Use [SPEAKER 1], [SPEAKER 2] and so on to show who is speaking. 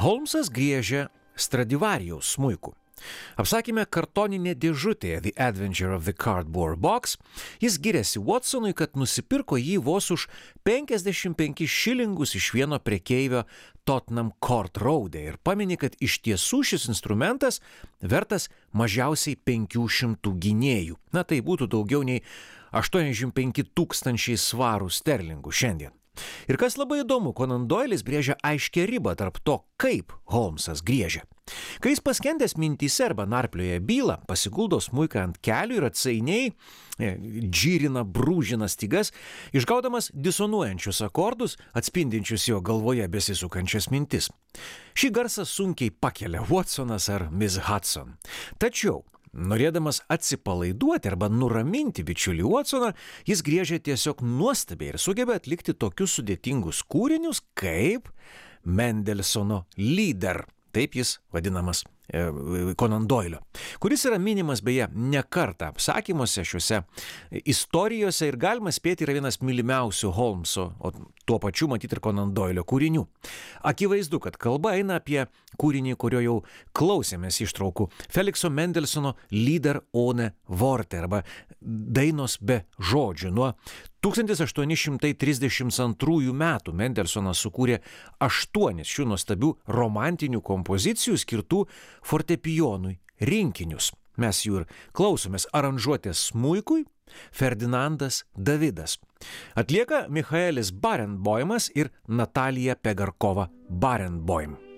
[SPEAKER 1] Holmesas griežia Stradivarijaus smuiku. Apsakyme kartoninė dėžutė The Adventure of the Cardboard Box jis giriasi Watsonui, kad nusipirko jį vos už 55 šilingus iš vieno prekeivio Tottenham Court Road'e ir pamini, kad iš tiesų šis instrumentas vertas mažiausiai 500 ginėjų. Na, tai būtų daugiau nei 85 000 svarų sterlingų šiandien. Ir kas labai įdomu, Conan Doilis brėžia aiškią ribą tarp to, kaip Holmesas griežia. Kai jis paskendęs mintyse arba narplioja bylą, pasiguldo smuiką ant kelių ir atsainiai džyrina, brūžina stygas, išgaudamas disonuojančius akordus, atspindinčius jo galvoje besisukančias mintis. Šį garsą sunkiai pakelia Watsonas ar Miss Hudson. Tačiau norėdamas atsipalaiduoti arba nuraminti bičiulį Watsoną, jis griežia tiesiog nuostabiai ir sugeba atlikti tokius sudėtingus kūrinius kaip Mendelsono Lieder, taip jis vadinamas Conan Doilio, kuris yra minimas beje ne kartą apsakymuose šiuose istorijose ir galima spėti yra vienas mylimiausių Holmeso, o tuo pačiu matyti ir Conan Doilio kūrinių. Akivaizdu, kad kalba eina apie kūrinį, kurio jau klausėmės ištraukų, Felikso Mendelsono Lieder ohne Worte arba dainos be žodžių. Nuo 1832 metų Mendelsonas sukūrė 8 šių nuostabių romantinių kompozicijų skirtų fortepijonui rinkinius. Mes jų ir klausomės aranžuotės smuikui Ferdinandas Davidas. Atlieka Michaelis Barenboimas ir Natalija Pegarkova Barenboim.